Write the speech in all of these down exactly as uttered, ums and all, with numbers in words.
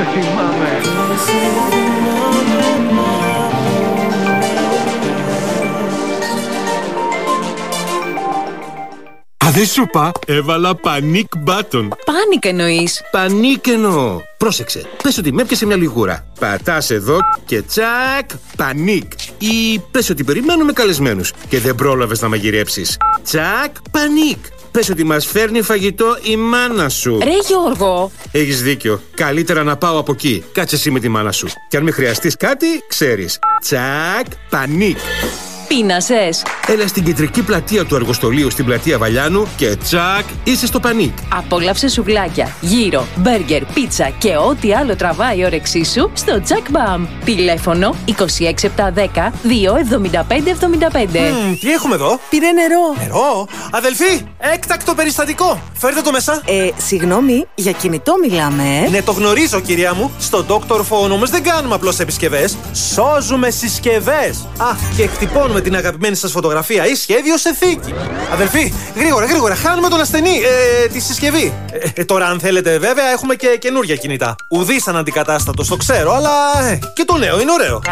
θυμάμαι. Α, δεν σου είπα, έβαλα panic button. Πάνικ εννοείς? Πανίκ εννοώ. Πρόσεξε, πες ότι με έπιασε μια λιγούρα. Πατάς εδώ και τσακ, πανίκ. Ή πες ότι περιμένουμε καλεσμένους και δεν πρόλαβες να μαγειρέψεις. Τσακ, πανίκ. Πες ότι μας φέρνει φαγητό η μάνα σου. Ρε Γιώργο! Έχεις δίκιο. Καλύτερα να πάω από εκεί. Κάτσε εσύ με τη μάνα σου. Και αν με χρειαστείς κάτι, ξέρεις. Τσακ, πανίκ. Πείνασες? Έλα στην κεντρική πλατεία του εργοστολίου στην πλατεία Βαλιάνου και τσακ, είσαι στο πανίκ. Απόλαυσε σουβλάκια, γύρο, μπέργκερ, πίτσα και ό,τι άλλο τραβάει η όρεξή σου στο Jack Bam. Τηλέφωνο είκοσι έξι επτακόσια δέκα δύο εβδομήντα πέντε εβδομήντα πέντε. Mm, τι έχουμε εδώ? Πήρε νερό. Νερό? Αδελφοί, έκτακτο περιστατικό. Φέρτε το μέσα. Ε, συγγνώμη, για κινητό μιλάμε, ε? Ναι, το γνωρίζω, κυρία μου. Στο Doctor Phone όμως δεν κάνουμε απλώς επισκευές. Σώζουμε συσκευές. Α, και εκτυπώνουμε την αγαπημένη σας φωτογραφία ή σχέδιο σε θήκη. Αδελφοί, γρήγορα, γρήγορα, χάνουμε τον ασθενή. Ε, τη συσκευή. Ε, ε, τώρα, αν θέλετε, βέβαια, έχουμε και καινούργια κινητά. Ουδής αναντικατάστατος, το ξέρω, αλλά ε, και το νέο είναι ωραίο.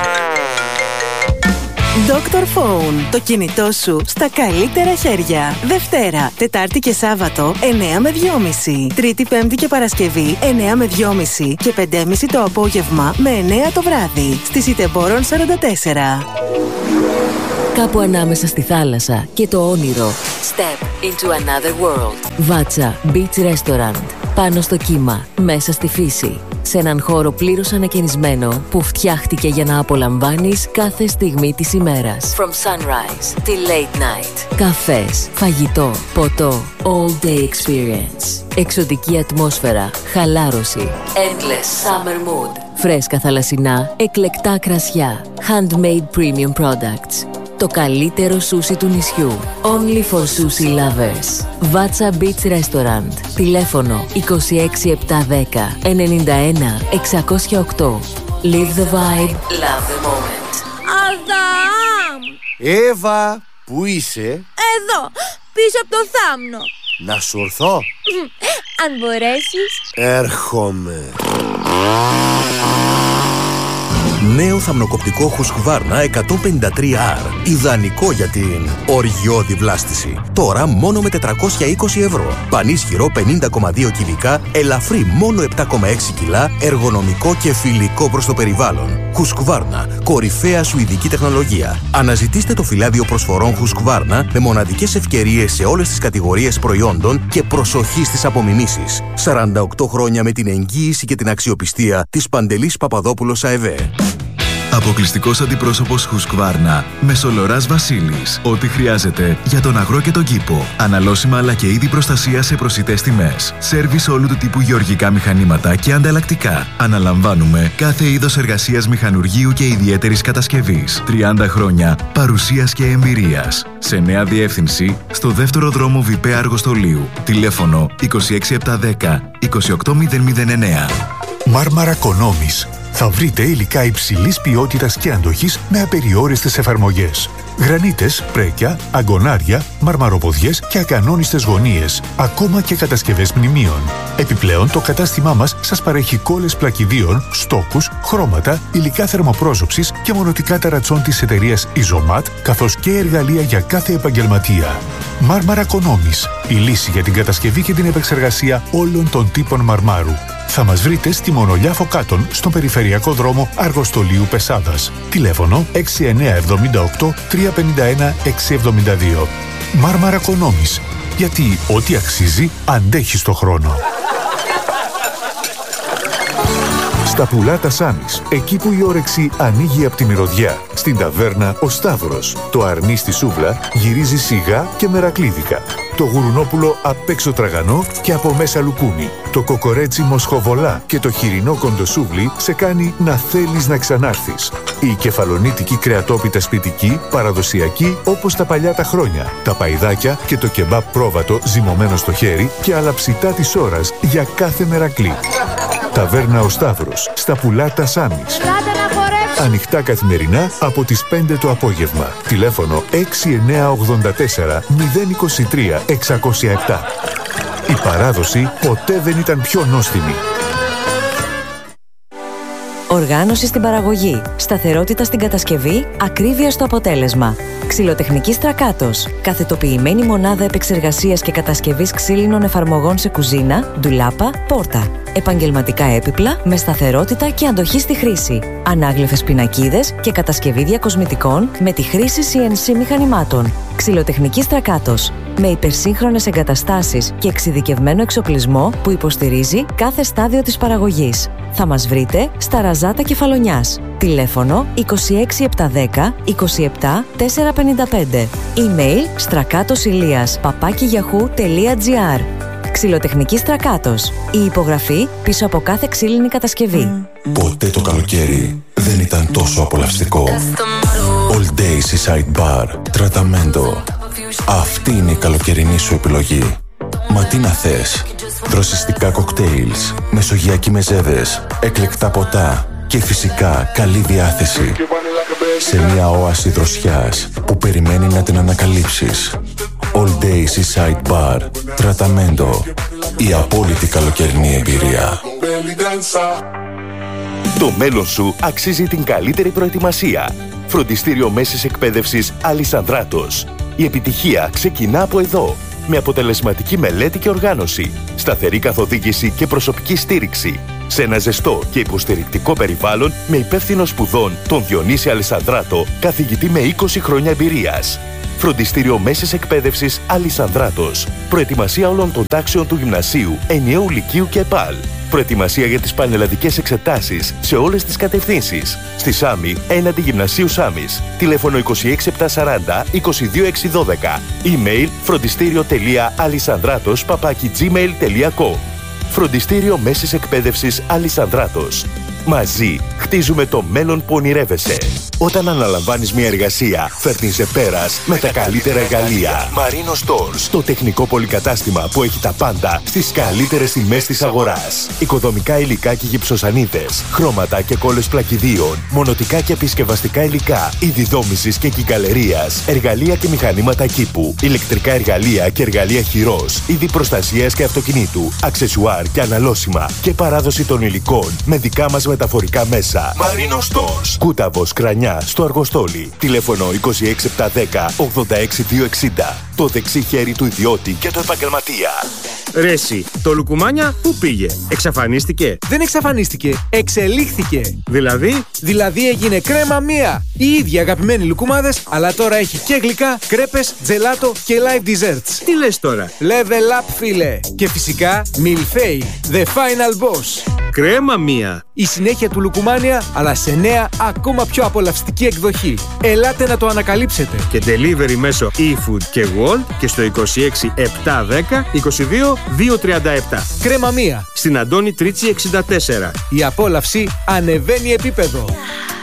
Doctor Phone. Το κινητό σου στα καλύτερα χέρια. Δευτέρα, Τετάρτη και Σάββατο εννέα με δυόμιση. Τρίτη, Πέμπτη και Παρασκευή εννέα με δυόμιση και πέντε και μισή το απόγευμα με εννέα το βράδυ. Στη Σιτεμπόρων σαράντα τέσσερα. Κάπου ανάμεσα στη θάλασσα και το όνειρο. Step into another world. Βάτσα Beach Restaurant. Πάνω στο κύμα, μέσα στη φύση. Σε έναν χώρο πλήρως ανακαινισμένο που φτιάχτηκε για να απολαμβάνεις κάθε στιγμή της ημέρας. From sunrise till late night. Καφές, φαγητό, ποτό. All day experience. Εξωτική ατμόσφαιρα, χαλάρωση. Endless summer mood. Φρέσκα θαλασσινά, εκλεκτά κρασιά. Handmade premium products. Το καλύτερο σούσι του νησιού. Only for sushi lovers. Βάτσα Beach Restaurant. Τηλέφωνο είκοσι έξι επτακόσια δέκα ενενήντα ένα εξακόσια οκτώ. Live the vibe, love the moment. Αδάμ! Εύα, πού είσαι? Εδώ, πίσω από το θάμνο. Να σου ορθώ? Αν μπορέσεις. Έρχομαι. Νέο θαμνοκοπτικό Husqvarna εκατόν πενήντα τρία αρ. Ιδανικό για την οργιώδη βλάστηση. Τώρα μόνο με τετρακόσια είκοσι ευρώ. Πανίσχυρο πενήντα κόμμα δύο κυβικά, ελαφρύ μόνο επτά κόμμα έξι κιλά, εργονομικό και φιλικό προς το περιβάλλον. Husqvarna, κορυφαία σουηδική τεχνολογία. Αναζητήστε το φυλάδιο προσφορών Husqvarna με μοναδικές ευκαιρίες σε όλες τις κατηγορίες προϊόντων και προσοχή στις απομιμήσεις. σαράντα οκτώ χρόνια με την εγγύηση και την αξιοπιστία της Παντελής Παπαδόπουλος ΑΕΒΕ. Αποκλειστικός αντιπρόσωπος Husqvarna, Μεσολοράς Βασίλης. Ό,τι χρειάζεται για τον αγρό και τον κήπο. Αναλώσιμα αλλά και είδη προστασία σε προσιτές τιμές. Σέρβις όλου του τύπου γεωργικά μηχανήματα και ανταλλακτικά. Αναλαμβάνουμε κάθε είδος εργασίας μηχανουργείου και ιδιαίτερης κατασκευής. τριάντα χρόνια παρουσίας και εμπειρίας. Σε νέα διεύθυνση, στο δεύτερο δρόμο Βιπέα Αργοστολίου. Τηλέφωνο είκοσι έξι επτακόσια δέκα είκοσι οκτώ μηδέν μηδέν εννέα. Μάρμαρα Κονόμης. Θα βρείτε υλικά υψηλής ποιότητας και αντοχής με απεριόριστες εφαρμογές. Γρανίτες, πρέκια, αγκονάρια, μαρμαροποδιές και ακανόνιστες γωνίες, ακόμα και κατασκευές μνημείων. Επιπλέον, το κατάστημά μας σας παρέχει κόλλες πλακιδίων, στόκους, χρώματα, υλικά θερμοπρόζωψης και μονοτικά ταρατσών της εταιρείας Isomat, καθώς και εργαλεία για κάθε επαγγελματία. Μάρμαρα Κονόμης, η λύση για την κατασκευή και την επεξεργασία όλων των τύπων μαρμάρου. Θα μας βρείτε στη Μονολιά Φωκάτων, στον περιφερειακό δρόμο Αργοστολίου Πεσάδας. Τηλέφωνο έξι εννέα εβδομήντα οκτώ τριακόσια πενήντα ένα εξακόσια εβδομήντα δύο. Μάρμαρα Κονόμης. Γιατί ό,τι αξίζει αντέχει στο χρόνο. Στα Πουλάτα Σάνης, εκεί που η όρεξη ανοίγει από τη μυρωδιά. Στην ταβέρνα Ο Σταύρος. Το αρνί στη σούβλα γυρίζει σιγά και μερακλίδικα. Το γουρουνόπουλο απ' έξω τραγανό και από μέσα λουκούμι. Το κοκορέτσι μοσχοβολά και το χοιρινό κοντοσούβλι σε κάνει να θέλεις να ξανάρθεις. Η κεφαλονίτικη κρεατόπιτα σπιτική, παραδοσιακή όπως τα παλιά τα χρόνια. Τα παϊδάκια και το κεμπάπ πρόβατο ζυμωμένο στο χέρι και άλλα ψητά της ώρας για κάθε μερακλή. Ταβέρνα Ο Σταύρος, στα Πουλάτα Σάνης. Ανοιχτά καθημερινά από τις πέντε το απόγευμα. Τηλέφωνο έξι εννέα ογδόντα τέσσερα μηδέν είκοσι τρία εξακόσια επτά. Η παράδοση ποτέ δεν ήταν πιο νόστιμη. Οργάνωση στην παραγωγή, σταθερότητα στην κατασκευή, ακρίβεια στο αποτέλεσμα. Ξυλοτεχνική Στρακάτος. Καθετοποιημένη μονάδα επεξεργασίας και κατασκευής ξύλινων εφαρμογών σε κουζίνα, ντουλάπα, πόρτα. Επαγγελματικά έπιπλα με σταθερότητα και αντοχή στη χρήση. Ανάγλυφες πινακίδες και κατασκευή διακοσμητικών με τη χρήση σι εν σι μηχανημάτων. Ξυλοτεχνική Στρακάτος. Με υπερσύγχρονες εγκαταστάσεις και εξειδικευμένο εξοπλισμό που υποστηρίζει κάθε στάδιο της παραγωγής. Θα μας βρείτε στα Ραζάτα Κεφαλονιάς. Τηλέφωνο είκοσι έξι επτακόσια δέκα είκοσι επτά τετρακόσια πενήντα πέντε. Email στρακάτοσηλίας παπάκι yahoo τελεία gr. Ξυλοτεχνική Στρακάτος. Η υπογραφή πίσω από κάθε ξύλινη κατασκευή. Ποτέ το καλοκαίρι δεν ήταν τόσο απολαυστικό. All Day Seaside Bar. Τραταμέντο. Αυτή είναι η καλοκαιρινή σου επιλογή. Μα τι να θες? Δροσιστικά κοκτέιλς, μεσογειακοί μεζέδες, εκλεκτά ποτά και φυσικά καλή διάθεση. Σε μια όαση δροσιάς που περιμένει να την ανακαλύψεις. All Day Seaside Bar. Τραταμέντο. Η απόλυτη καλοκαιρινή εμπειρία. Το μέλλον σου αξίζει την καλύτερη προετοιμασία. Φροντιστήριο Μέσης Εκπαίδευσης Αλισανδράτος. Η επιτυχία ξεκινά από εδώ. Με αποτελεσματική μελέτη και οργάνωση, σταθερή καθοδήγηση και προσωπική στήριξη. Σε ένα ζεστό και υποστηρικτικό περιβάλλον με υπεύθυνο σπουδών τον Διονύση Αλισανδράτο, καθηγητή με είκοσι χρόνια εμπειρίας. Φροντιστήριο Μέσης Εκπαίδευσης Αλισανδράτος. Προετοιμασία όλων των τάξεων του γυμνασίου, ενιαίου λυκείου και ΕΠΑΛ. Προετοιμασία για τις πανελλαδικές εξετάσεις σε όλες τις κατευθύνσεις. Στη Σάμι, έναντι γυμνασίου Σάμις. Τηλέφωνο είκοσι έξι επτακόσια σαράντα είκοσι δύο εξακόσια δώδεκα. Email φροντιστήριο τελεία αλισανδράτος παπάκι gmail τελεία com. Φροντιστήριο Μέσης Εκπαίδευσης Αλισανδράτος. Μαζί χτίζουμε το μέλλον που ονειρεύεσαι. Όταν αναλαμβάνεις μια εργασία, φέρνεις σε πέρας με τα καλύτερα εργαλεία. Marino Stores, το τεχνικό πολυκατάστημα που έχει τα πάντα στις καλύτερες τιμές της αγοράς. Οικοδομικά υλικά και γυψοσανίδες, χρώματα και κόλλες πλακιδίων, μονοτικά και επισκευαστικά υλικά, είδη δόμησης και κυκαλερίας, εργαλεία και μηχανήματα κήπου, ηλεκτρικά εργαλεία και εργαλεία χειρός, είδη προστασίας και αυτοκινήτου, αξεσουάρ και αναλώσιμα και παράδοση των υλικών με δικά μας μεταφορικά μέσα. Marino Stores, Κούταβος, Κρανιά, στο Αργοστόλι. Τηλέφωνο είκοσι έξι επτακόσια δέκα ογδόντα έξι διακόσια εξήντα. Το δεξί χέρι του ιδιώτη και του επαγγελματία. Ρέση, το λουκουμάνια πού πήγε? Εξαφανίστηκε? Δεν εξαφανίστηκε, εξελίχθηκε. Δηλαδή? Δηλαδή έγινε κρέμα μία. Οι ίδιοι αγαπημένοι λουκουμάδες, αλλά τώρα έχει και γλυκά, κρέπες, τζελάτο και live desserts. Τι λες τώρα? Level up, φίλε. Και φυσικά Milfei, the final boss. Κρέμα μία. Η συνέχεια του λουκουμάνια, αλλά σε νέα ακόμα πιο απολαυστική εκδοχή. Ελάτε να το ανακαλύψετε. Και delivery μέσω eFood και Wolt και στο είκοσι έξι επτακόσια δέκα είκοσι δύο διακόσια τριάντα επτά. Κρέμα μία. Στην Αντώνη Τρίτσι εξήντα τέσσερα. Η απόλαυση ανεβαίνει επίπεδο.